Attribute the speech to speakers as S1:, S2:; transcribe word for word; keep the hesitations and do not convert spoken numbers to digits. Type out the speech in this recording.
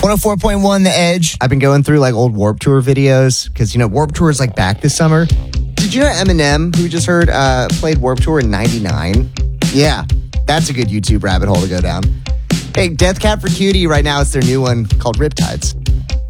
S1: one oh four point one The Edge. I've been going through like old Warped Tour videos because, you know, Warped Tour is like back this summer. Did you know Eminem, who we just heard, uh, played Warped Tour in ninety-nine? Yeah, that's a good YouTube rabbit hole to go down. Hey, Death Cab for Cutie right now, it's their new one called Riptides.